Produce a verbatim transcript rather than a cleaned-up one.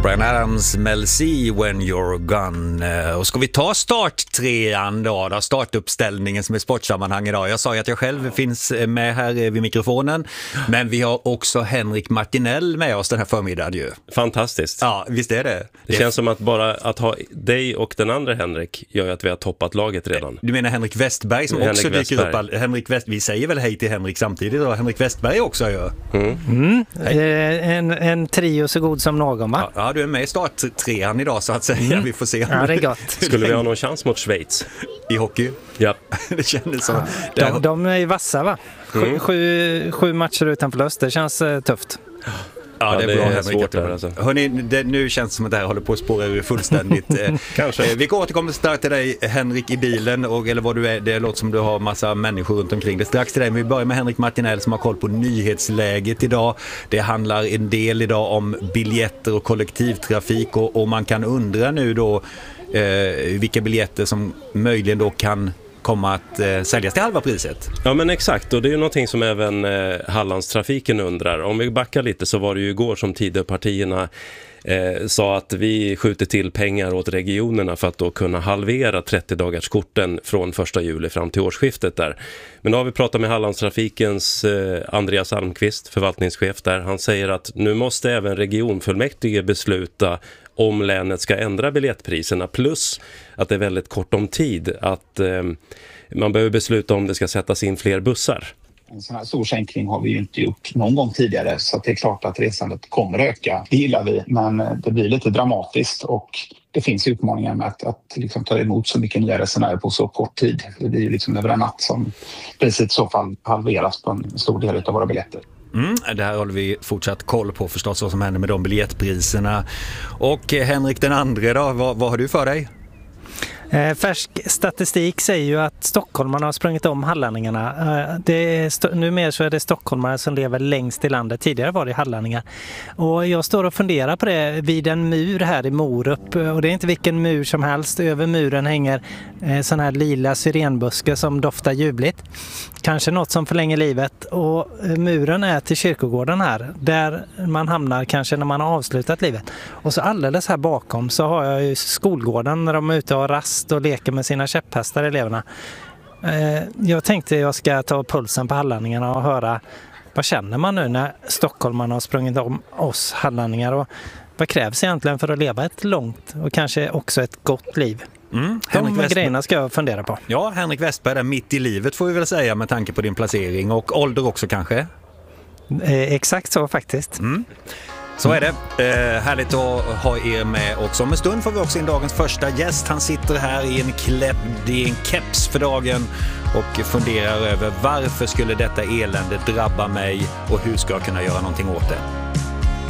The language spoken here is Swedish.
Bryan Adams, Mel C, When You're Gone. Och ska vi ta starttrean då, då startuppställningen som är sportsammanhang idag. Jag sa ju att jag själv finns med här vid mikrofonen, men vi har också Henrik Martinell med oss den här förmiddagen ju. Fantastiskt. Ja, visst är det. Det, det känns som att bara att ha dig och den andra Henrik gör ju att vi har toppat laget redan. Du menar Henrik Westberg som Henrik också dyker Westberg. upp. All... Henrik West... Vi säger väl hej till Henrik samtidigt då. Henrik Westberg också gör. Mm. Mm. En, en trio så god som någon, va? Ja, du är med i starttrean idag så att säga. Mm. Vi får se. Ja, det är gott. Skulle vi ha någon chans mot Schweiz? I hockey? Ja. Det kändes så. Ja. De, de är ju vassa, va? Sju, mm. sju, sju matcher utan förlust. Det känns uh, tufft. Ja, det är, ja, det bra, är Henrik. svårt där, alltså. Hörrni, det, nu känns det som att det här håller på att spåra ur fullständigt. Kanske. Vi går återkomma snart till dig, Henrik, i bilen, och, eller vad du är. Det låter som du har massa människor runt omkring det. Strax till dig, men vi börjar med Henrik Martinell som har koll på nyhetsläget idag. Det handlar en del idag om biljetter och kollektivtrafik, och, och man kan undra nu då eh, vilka biljetter som möjligen då kan komma att eh, säljas till halva priset. Ja, men exakt, och det är ju någonting som även eh, Hallandstrafiken undrar. Om vi backar lite så var det ju igår som Tidöpartierna eh, sa att vi skjuter till pengar åt regionerna för att då kunna halvera trettio-dagarskorten från första juli fram till årsskiftet där. Men då har vi pratat med Hallandstrafikens eh, Andreas Almqvist, förvaltningschef där. Han säger att nu måste även regionfullmäktige besluta om länet ska ändra biljettpriserna, plus att det är väldigt kort om tid att eh, man behöver besluta om det ska sättas in fler bussar. En sån här stor sänkning har vi ju inte gjort någon gång tidigare, så att det är klart att resandet kommer att öka. Det gillar vi, men det blir lite dramatiskt och det finns utmaningar med att, att liksom ta emot så mycket nya resenärer på så kort tid. Det blir ju liksom över en natt som priset i så fall halveras på en stor del av våra biljetter. Mm, det här håller vi fortsatt koll på förstås, vad som händer med de biljettpriserna. Och Henrik den andra då, vad, vad har du för dig? Färsk statistik säger ju att stockholmarna har sprungit om hallänningarna. Det är, numera så är det stockholmare som lever längst i landet. Tidigare var det hallänningar. Och jag står och funderar på det vid en mur här i Morup. Och det är inte vilken mur som helst. Över muren hänger sån här lila syrenbuske som doftar ljuvligt. Kanske något som förlänger livet. Och muren är till kyrkogården här, där man hamnar kanske när man har avslutat livet. Och så alldeles här bakom så har jag ju skolgården när de är ute och har rast och leker med sina käpphästar, eleverna. Jag tänkte jag ska ta pulsen på hallänningarna och höra vad känner man nu när stockholmarna har sprungit om oss hallänningar, och vad krävs egentligen för att leva ett långt och kanske också ett gott liv? Mm. De grejerna ska jag fundera på. Ja, Henrik Westberg där mitt i livet får vi väl säga med tanke på din placering och ålder också kanske. Eh, exakt så faktiskt. Mm. Så är det. Eh, härligt att ha er med också. Om en stund får vi också in dagens första gäst. Han sitter här i en kläpp, det är en keps för dagen, och funderar över varför skulle detta elände drabba mig och hur ska jag kunna göra någonting åt det.